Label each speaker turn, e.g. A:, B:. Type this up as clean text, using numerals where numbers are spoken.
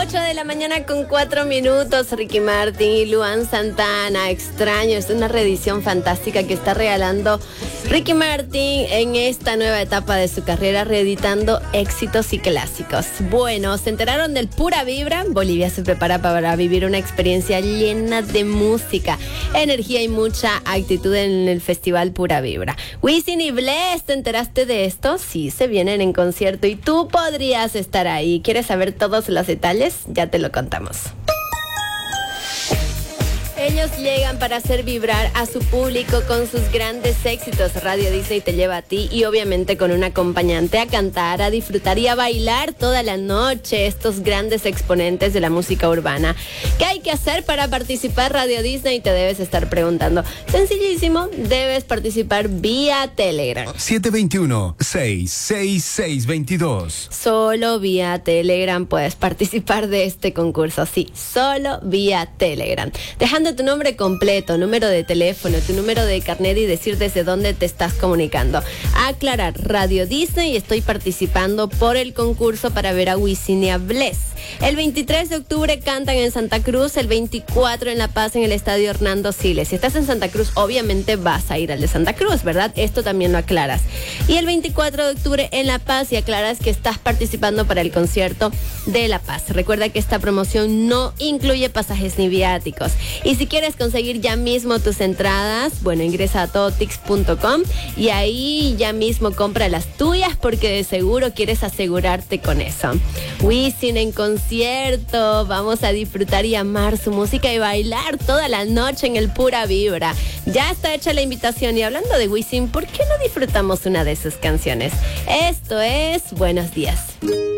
A: 8 de la mañana con 4 minutos. Ricky Martin y Luan Santana, Extraño. Es una reedición fantástica que está regalando Ricky Martin en esta nueva etapa de su carrera, reeditando éxitos y clásicos. Bueno, ¿se enteraron del Pura Vibra? Bolivia se prepara para vivir una experiencia llena de música, energía y mucha actitud en el Festival Pura Vibra. Wisin y Bless, ¿te enteraste de esto? Sí, se vienen en concierto y tú podrías estar ahí. ¿Quieres saber todos los detalles? Ya te lo contamos. Ellos llegan para hacer vibrar a su público con sus grandes éxitos. Radio Disney te lleva a ti y obviamente con un acompañante a cantar, a disfrutar y a bailar toda la noche estos grandes exponentes de la música urbana. ¿Qué hay que hacer para participar? Radio Disney te debes estar preguntando. Sencillísimo, debes participar vía Telegram.
B: 721-66622.
A: Solo vía Telegram puedes participar de este concurso. Sí, solo vía Telegram. Dejando tu nombre completo, número de teléfono, tu número de carnet y decir desde dónde te estás comunicando. Aclarar, Radio Disney, estoy participando por el concurso para ver a Wisin y a Bless. El 23 de octubre cantan en Santa Cruz, el 24 en La Paz en el Estadio Hernando Siles. Si estás en Santa Cruz, obviamente vas a ir al de Santa Cruz, ¿verdad? Esto también lo aclaras. Y el 24 de octubre en La Paz y aclaras que estás participando para el concierto de La Paz. Recuerda que esta promoción no incluye pasajes ni viáticos. Y si quieres conseguir ya mismo tus entradas, bueno, ingresa a totix.com y ahí ya mismo compra las tuyas porque de seguro quieres asegurarte con eso. Wisin en concierto, vamos a disfrutar y amar su música y bailar toda la noche en el Pura Vibra. Ya está hecha la invitación y hablando de Wisin, ¿por qué no disfrutamos una de sus canciones? Esto es Buenos Días.